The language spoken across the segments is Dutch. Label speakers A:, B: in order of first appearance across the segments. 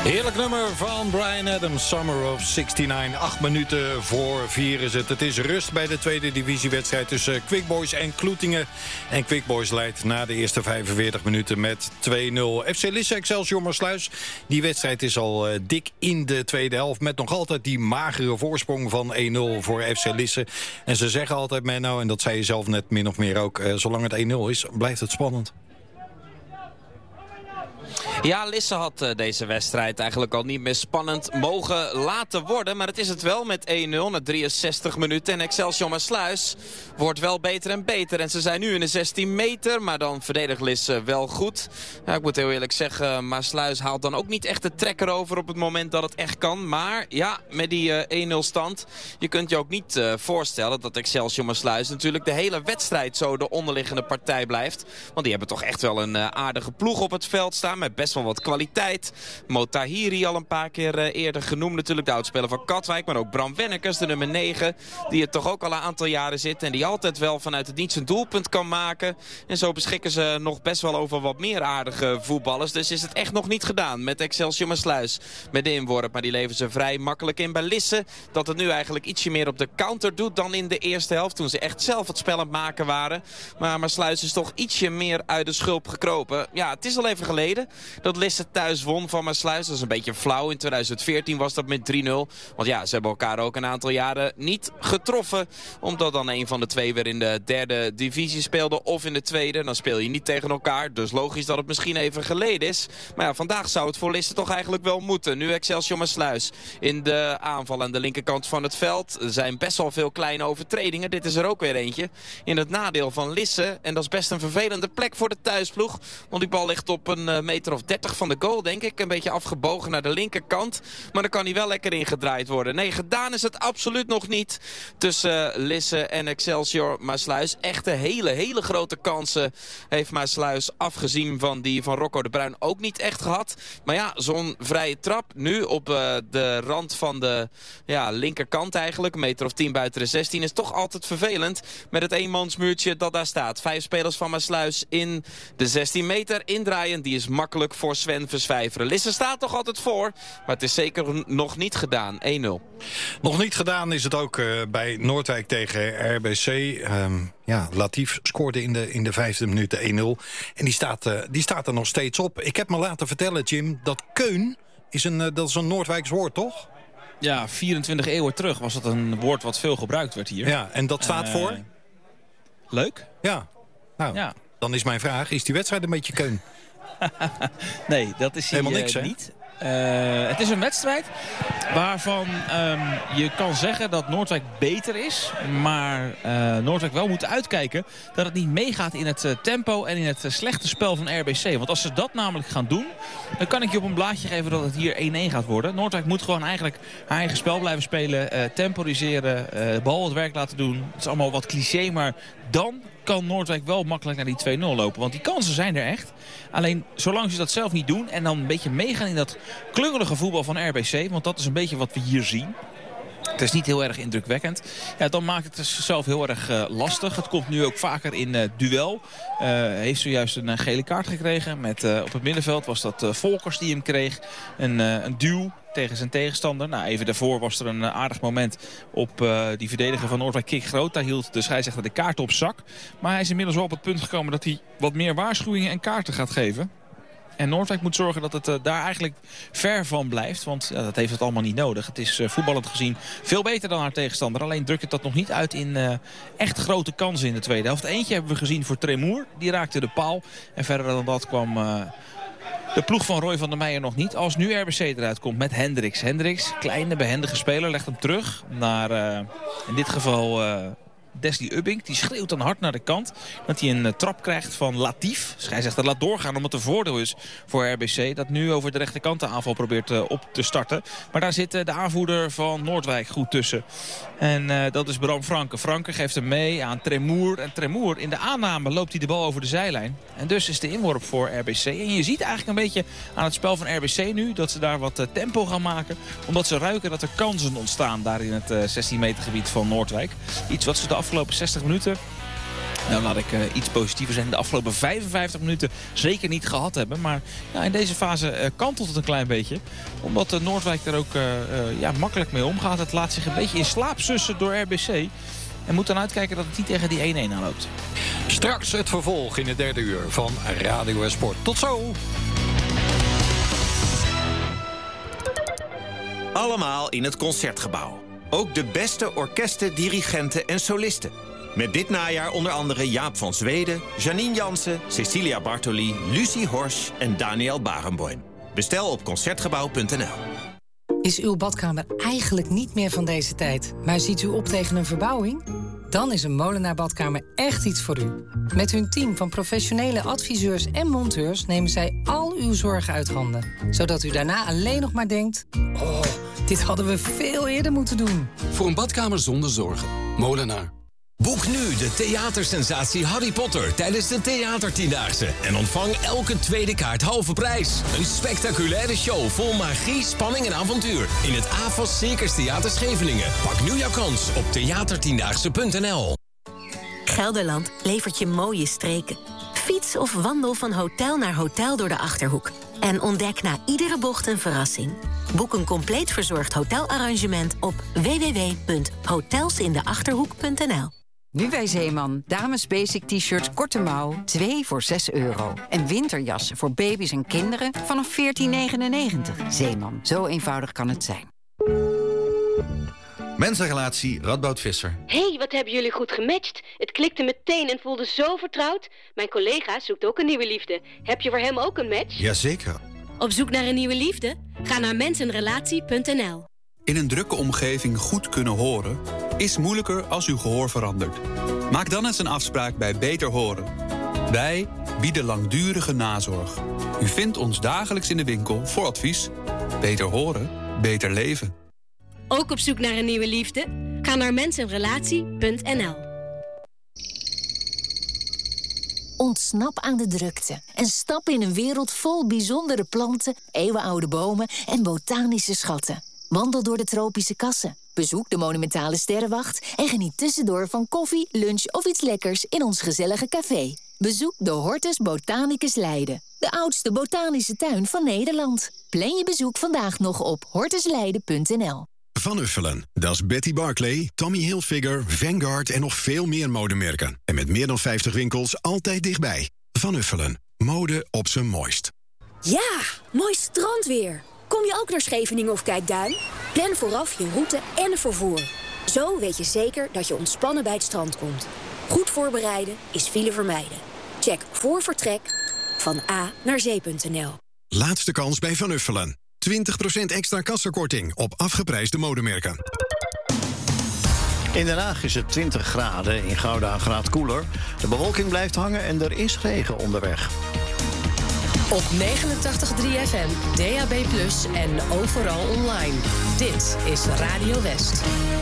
A: Heerlijk nummer van Bryan Adams, Summer of 69. 8 minuten voor 4 is het. Het is rust bij de tweede divisiewedstrijd tussen Quick Boys en Kloetingen. En Quick Boys leidt na de eerste 45 minuten met 2-0. FC Lisse Excelsior Maassluis. Die wedstrijd is al dik in de tweede helft. Met nog altijd die magere voorsprong van 1-0 voor FC Lisse. En ze zeggen altijd, Menno, en dat zei je zelf net min of meer ook, zolang het 1-0 is, blijft het spannend.
B: Ja, Lisse had deze wedstrijd eigenlijk al niet meer spannend mogen laten worden. Maar het is het wel met 1-0 na 63 minuten. En Excelsior Maassluis wordt wel beter en beter. En ze zijn nu in de 16 meter, maar dan verdedigt Lisse wel goed. Ja, ik moet heel eerlijk zeggen, Maassluis haalt dan ook niet echt de trekker over op het moment dat het echt kan. Maar ja, met die 1-0 stand, je kunt je ook niet voorstellen dat Excelsior Maassluis natuurlijk de hele wedstrijd zo de onderliggende partij blijft. Want die hebben toch echt wel een aardige ploeg op het veld staan met best wel wat kwaliteit. Mo Tahiri al een paar keer eerder genoemd natuurlijk, de oudspeler van Katwijk. Maar ook Bram Wennekes, de nummer 9, die er toch ook al een aantal jaren zit. En die altijd wel vanuit het niets een doelpunt kan maken. En zo beschikken ze nog best wel over wat meer aardige voetballers. Dus is het echt nog niet gedaan met Excelsior Maassluis. Met de inworp, maar die leveren ze vrij makkelijk in bij Lisse. Dat het nu eigenlijk ietsje meer op de counter doet dan in de eerste helft. Toen ze echt zelf het spel aan het maken waren. Maar Maassluis is toch ietsje meer uit de schulp gekropen. Ja, het is al even geleden dat Lisse thuis won van Maassluis. Dat is een beetje flauw. In 2014 was dat met 3-0. Want ja, ze hebben elkaar ook een aantal jaren niet getroffen. Omdat dan een van de twee weer in de derde divisie speelde. Of in de tweede. Dan speel je niet tegen elkaar. Dus logisch dat het misschien even geleden is. Maar ja, vandaag zou het voor Lisse toch eigenlijk wel moeten. Nu Excelsior Maassluis in de aanval aan de linkerkant van het veld. Er zijn best wel veel kleine overtredingen. Dit is er ook weer eentje. In het nadeel van Lisse. En dat is best een vervelende plek voor de thuisploeg. Want die bal ligt op een meter of 30 van de goal, denk ik. Een beetje afgebogen naar de linkerkant. Maar dan kan hij wel lekker ingedraaid worden. Nee, gedaan is het absoluut nog niet tussen Lisse en Excelsior Maassluis. Echte hele grote kansen heeft Maassluis, afgezien van die van Rocco de Bruin, ook niet echt gehad. Maar ja, zo'n vrije trap nu op de rand van de linkerkant eigenlijk. Een meter of 10 buiten de 16 is toch altijd vervelend met het eenmansmuurtje dat daar staat. 5 spelers van Maassluis in de 16 meter. Indraaien, die is makkelijk voor Sven Verswijveren. Lisse staat toch altijd voor, maar het is zeker nog niet gedaan. 1-0.
A: Nog niet gedaan is het ook bij Noordwijk tegen RBC. Latief scoorde in de 5e minuut 1-0. En die staat er nog steeds op. Ik heb me laten vertellen, Jim, dat keun dat is een Noordwijks woord, toch?
C: Ja, 24 eeuwen terug was dat een woord wat veel gebruikt werd hier.
A: Ja, en dat staat voor?
C: Leuk.
A: Ja. Nou, ja. Dan is mijn vraag, is die wedstrijd een beetje keun?
C: Nee, dat is
A: helemaal niks,
C: niet. Het is een wedstrijd waarvan je kan zeggen dat Noordwijk beter is. Maar Noordwijk wel moet uitkijken dat het niet meegaat in het tempo en in het slechte spel van RBC. Want als ze dat namelijk gaan doen, dan kan ik je op een blaadje geven dat het hier 1-1 gaat worden. Noordwijk moet gewoon eigenlijk haar eigen spel blijven spelen. Temporiseren, de bal het werk laten doen. Het is allemaal wat cliché, maar dan kan Noordwijk wel makkelijk naar die 2-0 lopen. Want die kansen zijn er echt. Alleen zolang ze dat zelf niet doen en dan een beetje meegaan in dat klungelige voetbal van RBC. Want dat is een beetje wat we hier zien. Het is niet heel erg indrukwekkend. Ja, dan maakt het zichzelf heel erg lastig. Het komt nu ook vaker in duel. Heeft zojuist een gele kaart gekregen. Op het middenveld was dat Volkers die hem kreeg. Een duw tegen zijn tegenstander. Nou, even daarvoor was er een aardig moment op die verdediger van Noordwijk, Kik Groot. Daar hield de scheidsrechter de kaart op zak. Maar hij is inmiddels wel op het punt gekomen dat hij wat meer waarschuwingen en kaarten gaat geven. En Noordwijk moet zorgen dat het daar eigenlijk ver van blijft. Want dat heeft het allemaal niet nodig. Het is voetballend gezien veel beter dan haar tegenstander. Alleen drukt het dat nog niet uit in echt grote kansen in de tweede helft. Eentje hebben we gezien voor Tremoer. Die raakte de paal. En verder dan dat kwam de ploeg van Roy van der Meijer nog niet. Als nu RBC eruit komt met Hendricks. Hendricks, kleine behendige speler, legt hem terug naar in dit geval Desli Ubbink. Die schreeuwt dan hard naar de kant. Dat hij een trap krijgt van Latief. Dus hij zegt dat laat doorgaan omdat er voordeel is voor RBC. Dat nu over de rechterkant de aanval probeert op te starten. Maar daar zit de aanvoerder van Noordwijk goed tussen. En dat is Bram Franke. Franke geeft hem mee aan Tremoer. En Tremoer in de aanname loopt hij de bal over de zijlijn. En dus is de inworp voor RBC. En je ziet eigenlijk een beetje aan het spel van RBC nu dat ze daar wat tempo gaan maken. Omdat ze ruiken dat er kansen ontstaan daar in het 16 meter gebied van Noordwijk. Iets wat ze de afgelopen 60 minuten Nou, laat ik iets positiever zijn. De afgelopen 55 minuten zeker niet gehad hebben. Maar in deze fase kantelt het een klein beetje. Omdat Noordwijk er ook makkelijk mee omgaat. Het laat zich een beetje in slaap sussen door RBC. En moet dan uitkijken dat het niet tegen die 1-1 aanloopt.
A: Straks het vervolg in het derde uur van Radio en Sport. Tot zo!
D: Allemaal in het Concertgebouw. Ook de beste orkesten, dirigenten en solisten. Met dit najaar onder andere Jaap van Zweden, Janine Jansen, Cecilia Bartoli, Lucie Horsch en Daniel Barenboim. Bestel op Concertgebouw.nl.
E: Is uw badkamer eigenlijk niet meer van deze tijd, maar ziet u op tegen een verbouwing? Dan is een Molenaar Badkamer echt iets voor u. Met hun team van professionele adviseurs en monteurs nemen zij al uw zorgen uit handen. Zodat u daarna alleen nog maar denkt: oh, dit hadden we veel eerder moeten doen.
F: Voor een badkamer zonder zorgen. Molenaar.
G: Boek nu de theatersensatie Harry Potter tijdens de Theatertiendaagse. En ontvang elke tweede kaart halve prijs. Een spectaculaire show vol magie, spanning en avontuur. In het AFAS Circus Theater Scheveningen. Pak nu jouw kans op theatertiendaagse.nl.
H: Gelderland levert je mooie streken. Fiets of wandel van hotel naar hotel door de Achterhoek. En ontdek na iedere bocht een verrassing. Boek een compleet verzorgd hotelarrangement op www.hotelsindeachterhoek.nl.
I: Nu bij Zeeman. Dames basic t-shirts korte mouw, 2 voor €6. En winterjassen voor baby's en kinderen vanaf €14,99. Zeeman, zo eenvoudig kan het zijn.
J: Mensenrelatie Radboud Visser.
K: Hey, wat hebben jullie goed gematcht. Het klikte meteen en voelde zo vertrouwd. Mijn collega zoekt ook een nieuwe liefde. Heb je voor hem ook een match?
J: Jazeker.
K: Op zoek naar een nieuwe liefde? Ga naar mensenrelatie.nl.
L: In een drukke omgeving goed kunnen horen is moeilijker als uw gehoor verandert. Maak dan eens een afspraak bij Beter Horen. Wij bieden langdurige nazorg. U vindt ons dagelijks in de winkel voor advies. Beter horen, beter leven.
K: Ook op zoek naar een nieuwe liefde? Ga naar mensenrelatie.nl.
M: Ontsnap aan de drukte en stap in een wereld vol bijzondere planten, eeuwenoude bomen en botanische schatten. Wandel door de tropische kassen, bezoek de monumentale sterrenwacht en geniet tussendoor van koffie, lunch of iets lekkers in ons gezellige café. Bezoek de Hortus Botanicus Leiden, de oudste botanische tuin van Nederland. Plan je bezoek vandaag nog op hortusleiden.nl.
N: Van Uffelen, dat is Betty Barclay, Tommy Hilfiger, Vanguard en nog veel meer modemerken. En met meer dan 50 winkels altijd dichtbij. Van Uffelen, mode op zijn mooist.
O: Ja, mooi strandweer. Kom je ook naar Scheveningen of Kijkduin? Plan vooraf je route en vervoer. Zo weet je zeker dat je ontspannen bij het strand komt. Goed voorbereiden is file vermijden. Check voor vertrek van A naar zee.nl.
N: Laatste kans bij Van Uffelen. 20% extra kassakorting op afgeprijsde modemerken.
P: In Den Haag is het 20 graden, in Gouda een graad koeler. De bewolking blijft hangen en er is regen onderweg.
Q: Op 89.3 FM, DAB+ en overal online. Dit is Radio West.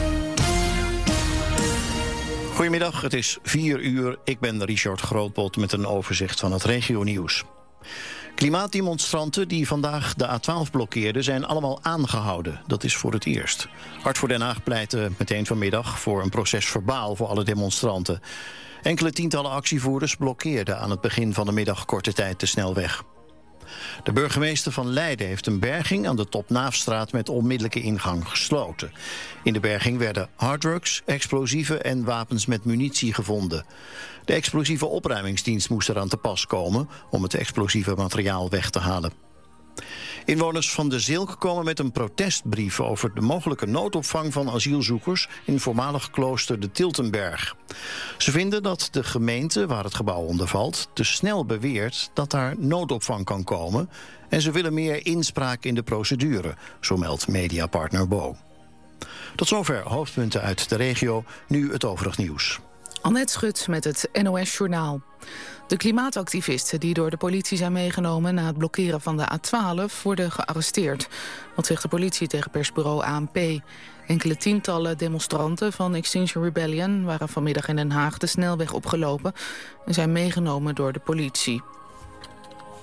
P: Goedemiddag, het is 4 uur. Ik ben Richard Grootbot met een overzicht van het regionieuws. Klimaatdemonstranten die vandaag de A12 blokkeerden zijn allemaal aangehouden. Dat is voor het eerst. Hart voor Den Haag pleitte meteen vanmiddag voor een proces verbaal voor alle demonstranten. Enkele tientallen actievoerders blokkeerden aan het begin van de middag korte tijd de snelweg. De burgemeester van Leiden heeft een berging aan de Top-Naafstraat met onmiddellijke ingang gesloten. In de berging werden harddrugs, explosieven en wapens met munitie gevonden. De explosieve opruimingsdienst moest eraan te pas komen om het explosieve materiaal weg te halen. Inwoners van de Zilk komen met een protestbrief over de mogelijke noodopvang van asielzoekers in voormalig klooster de Tiltenberg. Ze vinden dat de gemeente waar het gebouw onder valt te snel beweert dat daar noodopvang kan komen en ze willen meer inspraak in de procedure, zo meldt mediapartner Bo. Tot zover hoofdpunten uit de regio, nu het overig nieuws.
R: Annette Schut met het NOS Journaal. De klimaatactivisten die door de politie zijn meegenomen na het blokkeren van de A12 worden gearresteerd. Dat zegt de politie tegen persbureau ANP. Enkele tientallen demonstranten van Extinction Rebellion waren vanmiddag in Den Haag de snelweg opgelopen en zijn meegenomen door de politie.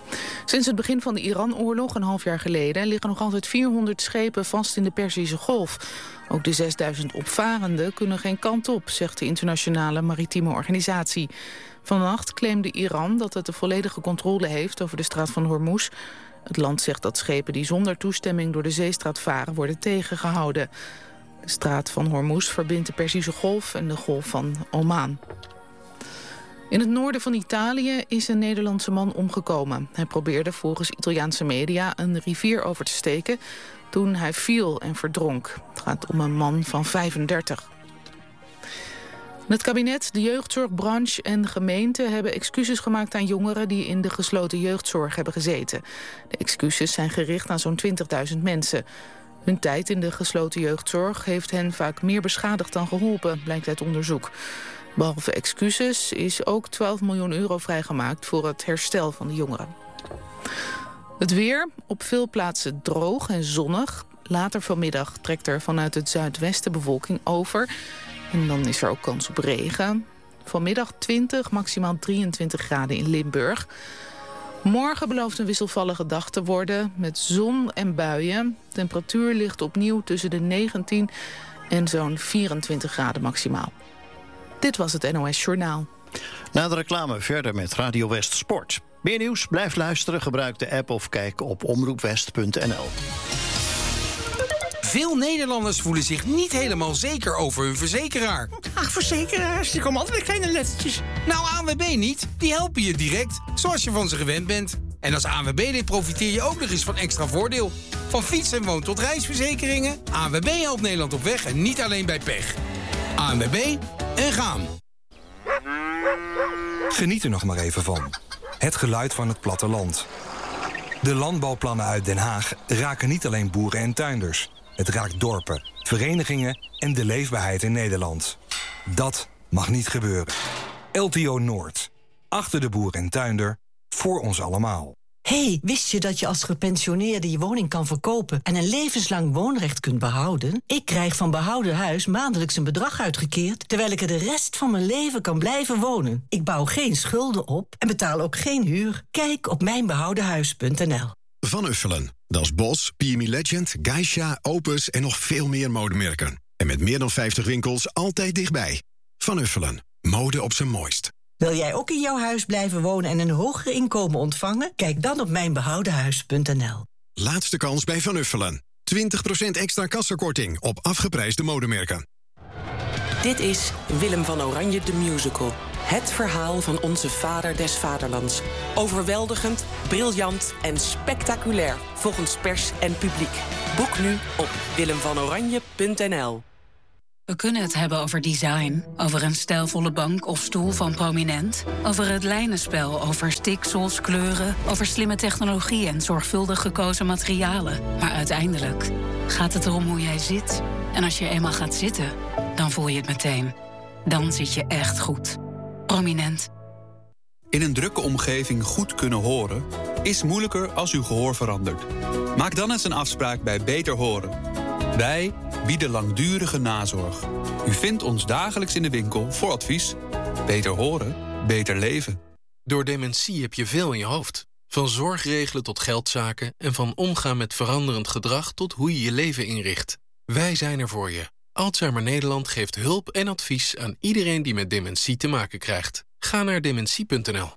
R: Sinds het begin van de Iran-oorlog, een half jaar geleden, liggen nog altijd 400 schepen vast in de Perzische Golf. Ook de 6000 opvarenden kunnen geen kant op, zegt de Internationale Maritieme Organisatie. Vannacht claimde Iran dat het de volledige controle heeft over de straat van Hormuz. Het land zegt dat schepen die zonder toestemming door de zeestraat varen worden tegengehouden. De straat van Hormuz verbindt de Perzische Golf en de Golf van Oman. In het noorden van Italië is een Nederlandse man omgekomen. Hij probeerde volgens Italiaanse media een rivier over te steken toen hij viel en verdronk. Het gaat om een man van 35. Het kabinet, de jeugdzorgbranche en de gemeente hebben excuses gemaakt aan jongeren die in de gesloten jeugdzorg hebben gezeten. De excuses zijn gericht aan zo'n 20.000 mensen. Hun tijd in de gesloten jeugdzorg heeft hen vaak meer beschadigd dan geholpen, blijkt uit onderzoek. Behalve excuses is ook 12 miljoen euro vrijgemaakt voor het herstel van de jongeren. Het weer, op veel plaatsen droog en zonnig. Later vanmiddag trekt er vanuit het zuidwesten bewolking over. En dan is er ook kans op regen. Vanmiddag 20, maximaal 23 graden in Limburg. Morgen belooft een wisselvallige dag te worden met zon en buien. Temperatuur ligt opnieuw tussen de 19 en zo'n 24 graden maximaal. Dit was het NOS Journaal.
P: Na de reclame verder met Radio West Sport. Meer nieuws? Blijf luisteren, gebruik de app of kijk op omroepwest.nl.
S: Veel Nederlanders voelen zich niet helemaal zeker over hun verzekeraar.
T: Ach, verzekeraars, die komen altijd met kleine lettertjes.
S: Nou, ANWB niet. Die helpen je direct, zoals je van ze gewend bent. En als ANWB-lid profiteer je ook nog eens van extra voordeel. Van fiets- en woon- tot reisverzekeringen. ANWB helpt Nederland op weg en niet alleen bij pech. ANWB en gaan.
U: Geniet er nog maar even van. Het geluid van het platteland. De landbouwplannen uit Den Haag raken niet alleen boeren en tuinders. Het raakt dorpen, verenigingen en de leefbaarheid in Nederland. Dat mag niet gebeuren. LTO Noord. Achter de boer en tuinder. Voor ons allemaal.
T: Hey, wist je dat je als gepensioneerde je woning kan verkopen en een levenslang woonrecht kunt behouden? Ik krijg van Behouden Huis maandelijks een bedrag uitgekeerd, terwijl ik er de rest van mijn leven kan blijven wonen. Ik bouw geen schulden op en betaal ook geen huur. Kijk op mijnbehoudenhuis.nl.
N: Van Uffelen. Dat is Bos, PME Legend, Geisha, Opus en nog veel meer modemerken. En met meer dan 50 winkels altijd dichtbij. Van Uffelen. Mode op zijn mooist.
T: Wil jij ook in jouw huis blijven wonen en een hoger inkomen ontvangen? Kijk dan op mijnbehoudenhuis.nl.
N: Laatste kans bij Van Uffelen. 20% extra kassakorting op afgeprijsde modemerken.
V: Dit is Willem van Oranje de Musical. Het verhaal van onze vader des vaderlands. Overweldigend, briljant en spectaculair volgens pers en publiek. Boek nu op willemvanoranje.nl.
W: We kunnen het hebben over design, over een stijlvolle bank of stoel van Prominent, over het lijnenspel, over stiksels, kleuren, over slimme technologie en zorgvuldig gekozen materialen. Maar uiteindelijk gaat het erom hoe jij zit. En als je eenmaal gaat zitten, dan voel je het meteen. Dan zit je echt goed. Prominent.
L: In een drukke omgeving goed kunnen horen is moeilijker als uw gehoor verandert. Maak dan eens een afspraak bij Beter Horen. Wij bieden langdurige nazorg. U vindt ons dagelijks in de winkel voor advies. Beter horen, beter leven.
X: Door dementie heb je veel in je hoofd. Van zorg regelen tot geldzaken en van omgaan met veranderend gedrag tot hoe je je leven inricht. Wij zijn er voor je. Alzheimer Nederland geeft hulp en advies aan iedereen die met dementie te maken krijgt. Ga naar dementie.nl.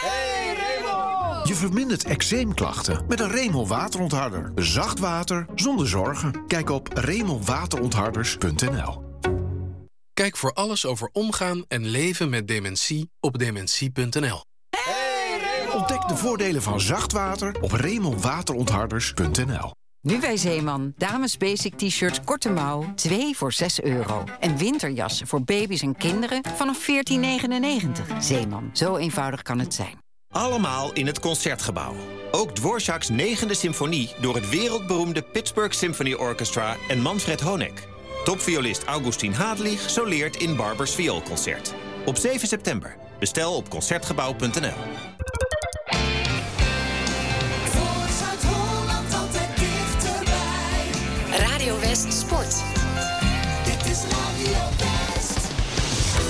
Y: Je vermindert eczeemklachten met een Remel waterontharder. Zacht water zonder zorgen. Kijk op remelwaterontharders.nl.
X: Kijk voor alles over omgaan en leven met dementie op dementie.nl.
Y: Ontdek de voordelen van zacht water op remelwaterontharders.nl.
I: Nu bij Zeeman. Dames basic t-shirts korte mouw, 2 voor €6. En winterjassen voor baby's en kinderen vanaf $14,99. Zeeman, zo eenvoudig kan het zijn.
D: Allemaal in het Concertgebouw. Ook Dvorak's 9e symfonie door het wereldberoemde Pittsburgh Symphony Orchestra en Manfred Honeck. Topviolist Augustin Hadelig soleert in Barbers Vioolconcert. Op 7 september. Bestel op Concertgebouw.nl.
Q: Radio West Sport.
Z: Dit is Radio West.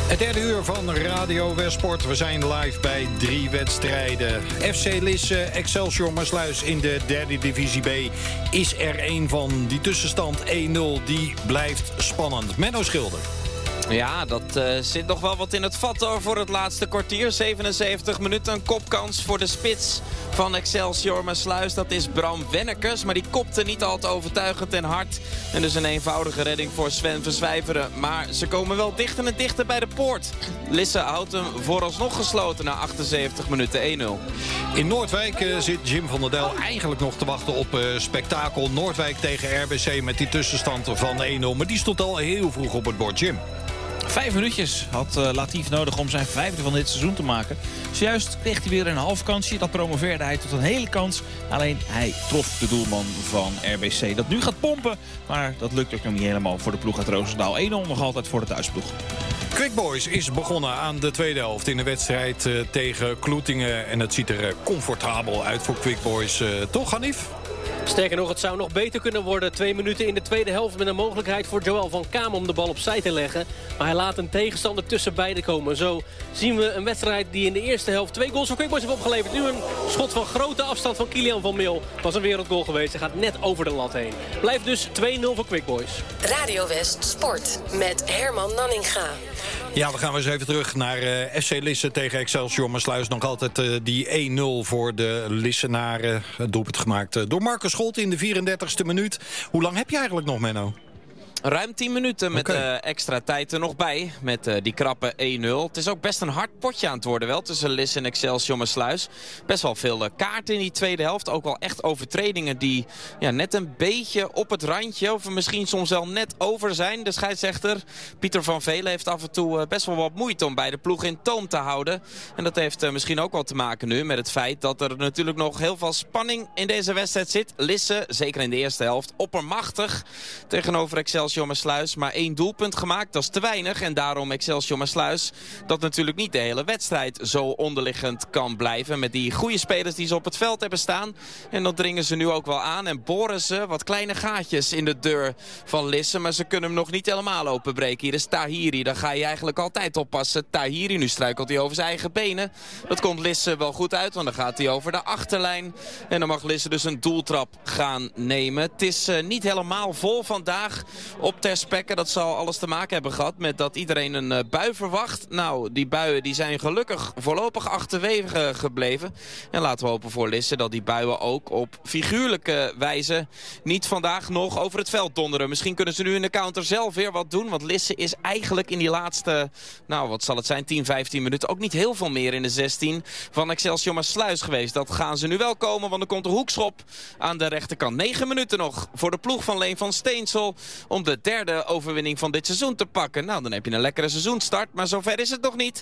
A: Het derde uur van Radio Westsport. We zijn live bij 3 wedstrijden. FC Lisse, Excelsior Maassluis in de derde divisie B is er één van. Die tussenstand 1-0, die blijft spannend. Menno Schilder.
B: Ja, dat zit nog wel wat in het vat hoor, voor het laatste kwartier. 77 minuten, een kopkans voor de spits van Excelsior Maassluis. Dat is Bram Wennekes, maar die kopte niet al te overtuigend en hard. En dus een eenvoudige redding voor Sven Verswijveren. Maar ze komen wel dichter en dichter bij de poort. Lisse houdt hem vooralsnog gesloten na 78 minuten 1-0.
A: In Noordwijk zit Jim van der Del eigenlijk nog te wachten op spektakel. Noordwijk tegen RBC met die tussenstand van 1-0. Maar die stond al heel vroeg op het bord, Jim.
C: 5 minuutjes had Latif nodig om zijn 5e van dit seizoen te maken. Zojuist kreeg hij weer een half kansje. Dat promoveerde hij tot een hele kans. Alleen hij trof de doelman van RBC. Dat nu gaat pompen, maar dat lukt ook nog niet helemaal voor de ploeg uit Roosendaal. 1-0 nog altijd voor de thuisploeg.
A: Quick Boys is begonnen aan de tweede helft in de wedstrijd tegen Kloetingen. En het ziet er comfortabel uit voor Quick Boys. Toch, Hanif?
E: Sterker nog, het zou nog beter kunnen worden. 2 minuten in de tweede helft met een mogelijkheid voor Joël van Kaam om de bal opzij te leggen. Maar hij laat een tegenstander tussen beiden komen. Zo zien we een wedstrijd die in de eerste helft 2 goals voor Quick Boys heeft opgeleverd. Nu een schot van grote afstand van Kilian van Mil. Was een wereldgoal geweest. Hij gaat net over de lat heen. Blijft dus 2-0 voor Quick Boys.
Q: Radio West Sport met Herman Nanninga.
A: Ja, we gaan weer eens even terug naar FC Lisse tegen Excelsior Maassluis. Nog altijd die 1-0 voor de Lissenaren. Het doelpunt gemaakt door Marcus Scholt in de 34e minuut. Hoe lang heb je eigenlijk nog, Menno?
B: Ruim 10 minuten met extra tijd er nog bij. Met die krappe 1-0. Het is ook best een hard potje aan het worden wel. Tussen Lisse en Excelsior Maassluis. Best wel veel kaarten in die tweede helft. Ook wel echt overtredingen die net een beetje op het randje. Of misschien soms wel net over zijn. De scheidsrechter Pieter van Velen heeft af en toe best wel wat moeite om bij de ploeg in toom te houden. En dat heeft misschien ook wel te maken nu met het feit dat er natuurlijk nog heel veel spanning in deze wedstrijd zit. Lisse, zeker in de eerste helft, oppermachtig tegenover Excelsior Maassluis, maar 1 doelpunt gemaakt, dat is te weinig. En daarom Excelsior Maassluis dat natuurlijk niet de hele wedstrijd zo onderliggend kan blijven. Met die goede spelers die ze op het veld hebben staan. En dat dringen ze nu ook wel aan. En boren ze wat kleine gaatjes in de deur van Lisse. Maar ze kunnen hem nog niet helemaal openbreken. Hier is Tahiri, daar ga je eigenlijk altijd oppassen. Tahiri, nu struikelt hij over zijn eigen benen. Dat komt Lisse wel goed uit, want dan gaat hij over de achterlijn. En dan mag Lisse dus een doeltrap gaan nemen. Het is niet helemaal vol vandaag op Ter Spekke. Dat zal alles te maken hebben gehad met dat iedereen een bui verwacht. Nou, die buien die zijn gelukkig voorlopig achterwege gebleven. En laten we hopen voor Lisse dat die buien ook op figuurlijke wijze niet vandaag nog over het veld donderen. Misschien kunnen ze nu in de counter zelf weer wat doen. Want Lisse is eigenlijk in die laatste, wat zal het zijn, 10, 15 minuten ook niet heel veel meer in de 16 van Excelsior Maassluis geweest. Dat gaan ze nu wel komen, want er komt een hoekschop aan de rechterkant. 9 minuten nog voor de ploeg van Leen van Steensel om de derde overwinning van dit seizoen te pakken. Nou, dan heb je een lekkere seizoenstart, maar zover is het nog niet.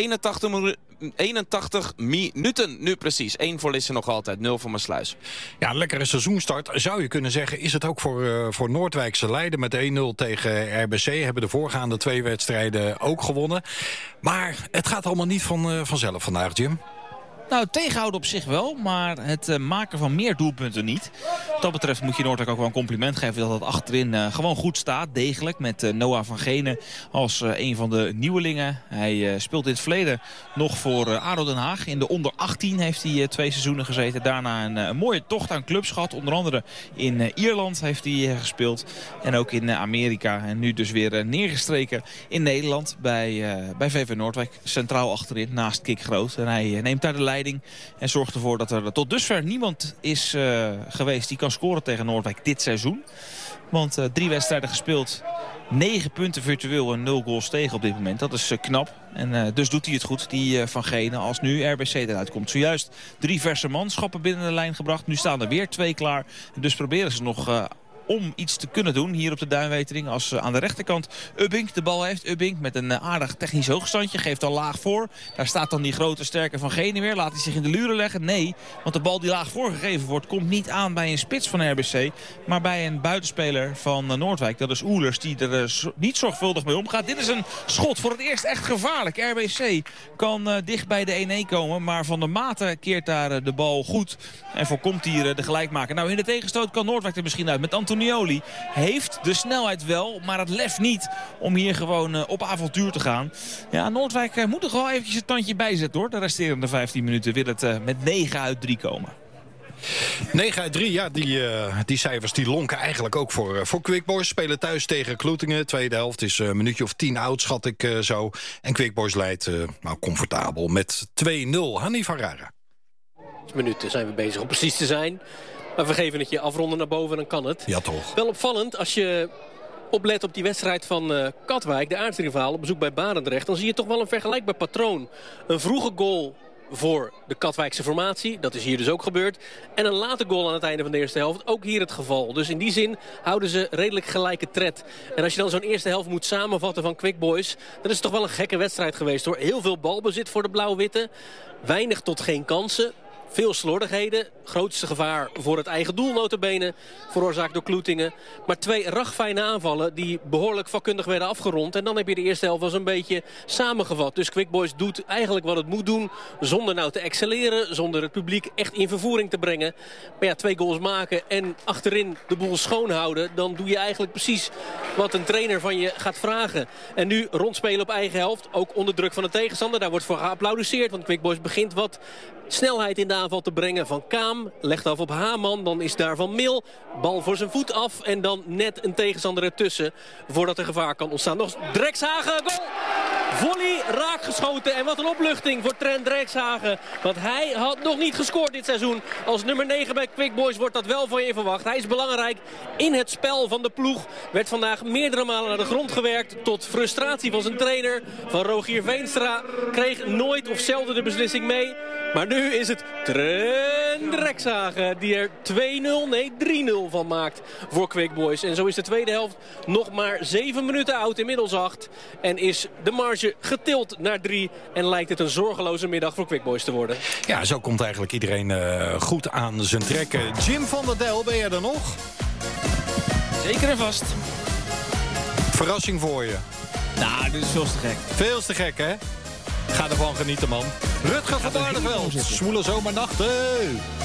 B: 81 minuten nu precies. 1 voor Lisse nog altijd, 0 voor Maassluis.
A: Ja, een lekkere seizoenstart zou je kunnen zeggen. Is het ook voor Noordwijkse Leiden met 1-0 tegen RBC. Hebben de voorgaande 2 wedstrijden ook gewonnen. Maar het gaat allemaal niet vanzelf vandaag, Jim.
C: Nou, tegenhouden op zich wel, maar het maken van meer doelpunten niet. Wat dat betreft moet je Noordwijk ook wel een compliment geven dat het achterin gewoon goed staat, degelijk. Met Noah van Genen als een van de nieuwelingen. Hij speelt in het verleden nog voor ADO Den Haag. In de onder 18 heeft hij 2 seizoenen gezeten. Daarna een mooie tocht aan clubs gehad. Onder andere in Ierland heeft hij gespeeld. En ook in Amerika. En nu dus weer neergestreken in Nederland bij VV Noordwijk. Centraal achterin, naast Kik Groot. En hij neemt daar de leiding. En zorgt ervoor dat er tot dusver niemand is geweest die kan scoren tegen Noordwijk dit seizoen. Want 3 wedstrijden gespeeld, 9 punten virtueel en 0 goals tegen op dit moment. Dat is knap. En dus doet hij het goed, die Van Genen, als nu RBC eruit komt. Zojuist 3 verse manschappen binnen de lijn gebracht. Nu staan er weer 2 klaar. En dus proberen ze nog om iets te kunnen doen hier op de Duinwetering. Als aan de rechterkant Ubbink de bal heeft. Ubbink met een aardig technisch hoogstandje. Geeft al laag voor. Daar staat dan die grote sterke Van Genen weer. Laat hij zich in de luren leggen? Nee. Want de bal die laag voorgegeven wordt komt niet aan bij een spits van RBC. Maar bij een buitenspeler van Noordwijk. Dat is Oelers die er niet zorgvuldig mee omgaat. Dit is een schot voor het eerst echt gevaarlijk. RBC kan dicht bij de 1-1 komen. Maar Van der Maten keert daar de bal goed. En voorkomt hier de gelijkmaker. Nou, in de tegenstoot kan Noordwijk er misschien uit met Anthony. Junioli heeft de snelheid wel, maar het lef niet om hier gewoon op avontuur te gaan. Ja, Noordwijk moet er wel eventjes een tandje bijzetten hoor. De resterende 15 minuten wil het met 9 uit 3 komen.
A: 9 uit 3, ja, die cijfers die lonken eigenlijk ook voor Quick Boys. Spelen thuis tegen Kloetingen. Tweede helft is een minuutje of 10 oud, schat ik zo. En Quick Boys leidt comfortabel met 2-0. Hanni van Raren.
E: Minuten zijn we bezig om precies te zijn. Maar we geven het je afronden naar boven, dan kan het.
A: Ja, toch.
E: Wel opvallend, als je oplet op die wedstrijd van Katwijk, de aardsrivaal, op bezoek bij Barendrecht, dan zie je toch wel een vergelijkbaar patroon. Een vroege goal voor de Katwijkse formatie. Dat is hier dus ook gebeurd. En een late goal aan het einde van de eerste helft. Ook hier het geval. Dus in die zin houden ze redelijk gelijke tred. En als je dan zo'n eerste helft moet samenvatten van Quick Boys, dan is het toch wel een gekke wedstrijd geweest hoor. Heel veel balbezit voor de blauw-witte. Weinig tot geen kansen. Veel slordigheden. Grootste gevaar voor het eigen doel notabene. Veroorzaakt door Kloetingen. Maar 2 ragfijne aanvallen die behoorlijk vakkundig werden afgerond. En dan heb je de eerste helft wel zo'n beetje samengevat. Dus Quick Boys doet eigenlijk wat het moet doen. Zonder nou te excelleren. Zonder het publiek echt in vervoering te brengen. Maar ja, 2 goals maken en achterin de boel schoonhouden. Dan doe je eigenlijk precies wat een trainer van je gaat vragen. En nu rondspelen op eigen helft. Ook onder druk van de tegenstander. Daar wordt voor geapplaudisseerd. Want Quick Boys begint wat snelheid in de aanval te brengen van Kaam. Legt af op Haman. Dan is daar Van Mil. Bal voor zijn voet af. En dan net een tegenstander ertussen. Voordat er gevaar kan ontstaan. Nog Drekshagen. Goal! Volley raak geschoten. En wat een opluchting voor Trent Drekshagen. Want hij had nog niet gescoord dit seizoen. Als nummer 9 bij Quick Boys wordt dat wel van je verwacht. Hij is belangrijk in het spel van de ploeg. Werd vandaag meerdere malen naar de grond gewerkt. Tot frustratie van zijn trainer. Van Rogier Veenstra. Kreeg nooit of zelden de beslissing mee. Maar nu is het Trent Drekshagen die er 3-0 van maakt voor Quick Boys. En zo is de tweede helft nog maar 7 minuten oud, inmiddels 8. En is de marge getild naar 3. En lijkt het een zorgeloze middag voor Quick Boys te worden.
A: Ja, zo komt eigenlijk iedereen goed aan zijn trekken. Jim van der Del, ben jij er nog?
C: Zeker en vast.
A: Verrassing voor je.
C: Nou, dit is veel te gek.
A: Veel te gek, hè? Ga ervan genieten, man. Rutger van Barneveld. Zwoele zomernachten.